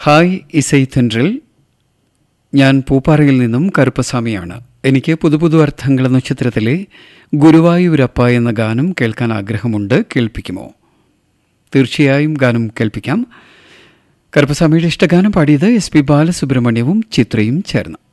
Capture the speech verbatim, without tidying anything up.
Hi ഇസൈത്തെൻട്രിൽ, ഞാൻ പൂപ്പാറയിൽ നിന്നും കറുപ്പസ്വാമിയാണ്. എനിക്ക് പുതു പുതു അർത്ഥങ്ങൾ എന്ന ചിത്രത്തിലെ ഗുരുവായൂരപ്പ എന്ന ഗാനം കേൾക്കാൻ ആഗ്രഹമുണ്ട്. കേൾപ്പിക്കുമോ? തീർച്ചയായും ഗാനം കേൾപ്പിക്കാം. കറുപ്പസ്വാമിയുടെ ഇഷ്ടഗാനം പാടിയത് എസ് പി ബാലസുബ്രഹ്മണ്യവും ചിത്രയും ചേർന്ന്.